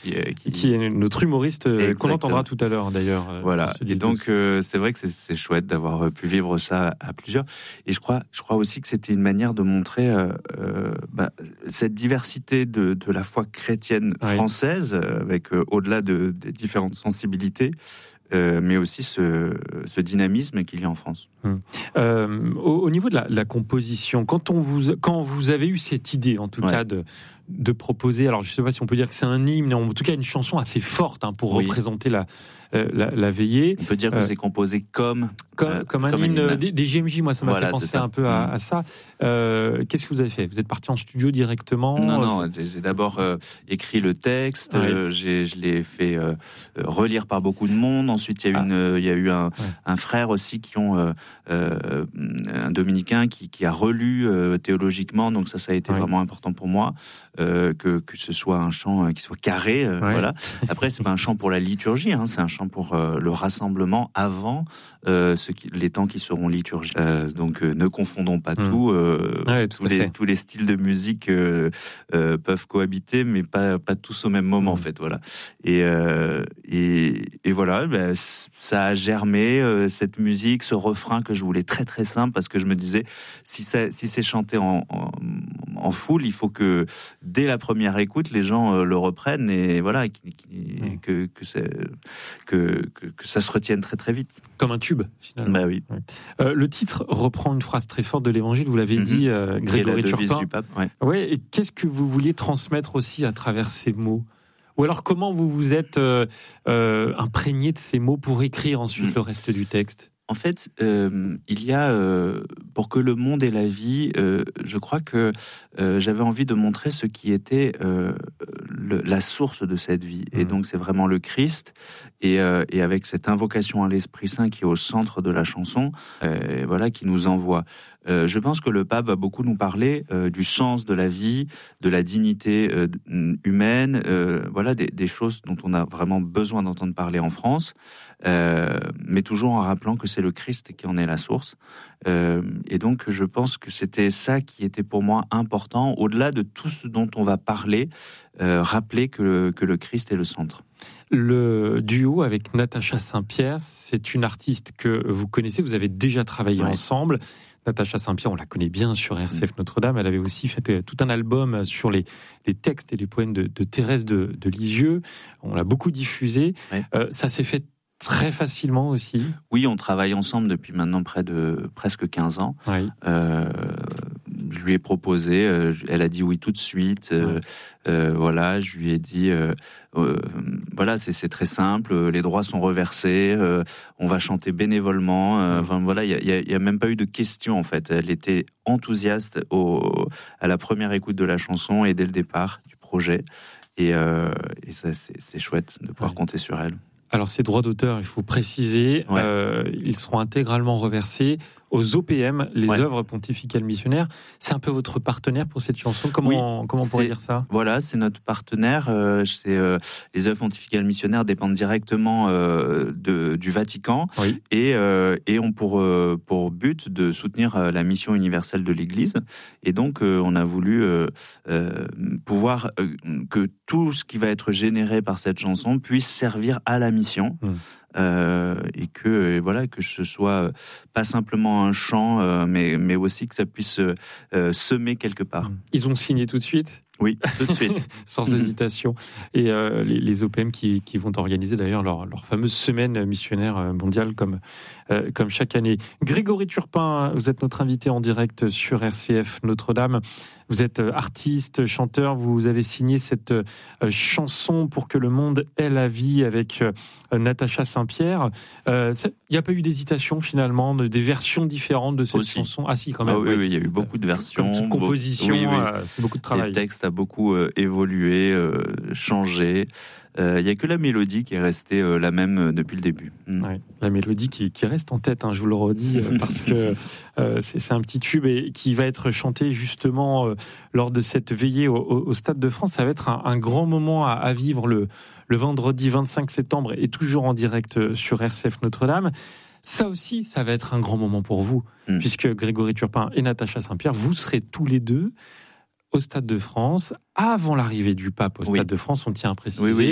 qui est notre humoriste qu'on entendra tout à l'heure d'ailleurs. Voilà. Et donc c'est vrai que c'est chouette d'avoir pu vivre ça à plusieurs. Et je crois aussi que c'était une manière de montrer cette diversité de la foi chrétienne française, avec au-delà des différentes sensibilités. Mais aussi ce dynamisme qu'il y a en France. Au niveau de la composition, quand vous avez eu cette idée, en tout cas, de proposer, alors je ne sais pas si on peut dire que c'est un hymne, mais en tout cas une chanson assez forte pour représenter la veillée. On peut dire que c'est composé comme un hymne des GMJ. Moi, ça m'a fait penser un peu à ça. Qu'est-ce que vous avez fait ? Vous êtes parti en studio directement ? Non. J'ai d'abord écrit le texte. Je l'ai fait relire par beaucoup de monde. Ensuite, il y a eu un frère aussi un dominicain qui a relu théologiquement. Donc ça a été vraiment important pour moi que ce soit un chant qui soit carré. Voilà. Après, c'est pas un chant pour la liturgie. C'est un chant pour le rassemblement avant les temps qui seront liturgiques. Donc ne confondons pas tout. Tous les styles de musique peuvent cohabiter, mais pas tous au même moment en fait. Voilà. Et voilà, ça a germé cette musique, ce refrain que je voulais très très simple, parce que je me disais si c'est chanté en foule, il faut que dès la première écoute, les gens le reprennent et voilà, que ça se retienne très très vite. Comme un tube, finalement. Bah oui. Le titre reprend une phrase très forte de l'Évangile, vous l'avez dit, Grégory Turpin. Du pape, et qu'est-ce que vous vouliez transmettre aussi à travers ces mots ? Ou alors comment vous vous êtes imprégné de ces mots pour écrire ensuite le reste du texte ? En fait, il y a, pour que le monde ait la vie, je crois que j'avais envie de montrer ce qui était la source de cette vie. Et donc, c'est vraiment le Christ. Et avec cette invocation à l'Esprit Saint qui est au centre de la chanson, qui nous envoie. Je pense que le pape va beaucoup nous parler du sens de la vie, de la dignité humaine, des choses dont on a vraiment besoin d'entendre parler en France, mais toujours en rappelant que c'est le Christ qui en est la source. Et donc, je pense que c'était ça qui était pour moi important, au-delà de tout ce dont on va parler, rappeler que le Christ est le centre. Le duo avec Natacha Saint-Pierre, c'est une artiste que vous connaissez, vous avez déjà travaillé ensemble. Natacha Saint-Pierre, on la connaît bien sur RCF Notre-Dame. Elle avait aussi fait tout un album sur les textes et les poèmes de Thérèse de Lisieux. On l'a beaucoup diffusé. Ça s'est fait très facilement aussi. Oui, on travaille ensemble depuis maintenant près de presque 15 ans. Je lui ai proposé, elle a dit oui tout de suite. Je lui ai dit, c'est très simple, les droits sont reversés, on va chanter bénévolement. Il y a même pas eu de question en fait. Elle était enthousiaste à la première écoute de la chanson et dès le départ du projet. Et ça, c'est chouette de pouvoir compter sur elle. Alors, ces droits d'auteur, il faut préciser, ils seront intégralement reversés aux OPM, les œuvres pontificales missionnaires. C'est un peu votre partenaire pour cette chanson. Comment on pourrait dire ça ? Voilà, c'est notre partenaire. Les œuvres pontificales missionnaires dépendent directement du Vatican et ont pour but de soutenir la mission universelle de l'Église. Et donc, on a voulu pouvoir que tout ce qui va être généré par cette chanson puisse servir à la mission. Et que ce soit pas simplement un chant, mais aussi que ça puisse semer quelque part. Ils ont signé tout de suite ? Oui, tout de suite. Sans hésitation. Et les OPM qui vont organiser d'ailleurs leur fameuse semaine missionnaire mondiale comme chaque année. Grégory Turpin, vous êtes notre invité en direct sur RCF Notre-Dame. Vous êtes artiste, chanteur, vous avez signé cette chanson pour que le monde ait la vie avec Natacha Saint-Pierre. Il n'y a pas eu d'hésitation finalement, des versions différentes de cette chanson ? Ah si, quand même. Oui, il y a eu beaucoup de versions. Comme toute composition, c'est beaucoup de travail. Le texte a beaucoup évolué, changé. Il n'y a que la mélodie qui est restée la même depuis le début. La mélodie qui reste en tête, je vous le redis, parce que c'est un petit tube et qui va être chanté justement lors de cette veillée au Stade de France. Ça va être un grand moment à vivre le vendredi 25 septembre et toujours en direct sur RCF Notre-Dame. Ça aussi, ça va être un grand moment pour vous, puisque Grégory Turpin et Natacha Saint-Pierre, vous serez tous les deux au Stade de France, avant l'arrivée du pape au Stade de France, on tient à préciser.